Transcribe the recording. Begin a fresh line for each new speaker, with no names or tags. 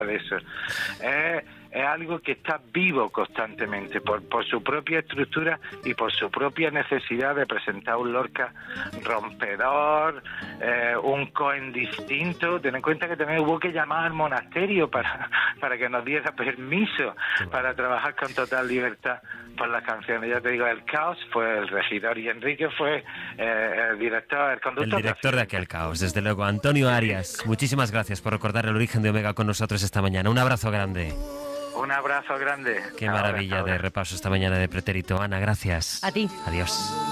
de eso. Es algo que está vivo constantemente por su propia estructura y por su propia necesidad de presentar un Lorca rompedor, un Cohen distinto. Ten en cuenta que también hubo que llamar al monasterio para que nos diera permiso para trabajar con total libertad por las canciones. Ya te digo, el Caos fue el regidor y Enrique fue el director, el conductor.
El director de aquel Caos, desde luego. Antonio Arias, muchísimas gracias por recordar el origen de Omega con nosotros esta mañana. Un abrazo grande.
Un abrazo grande.
Qué maravilla de repaso esta mañana de Pretérito. Ana, gracias.
A ti.
Adiós.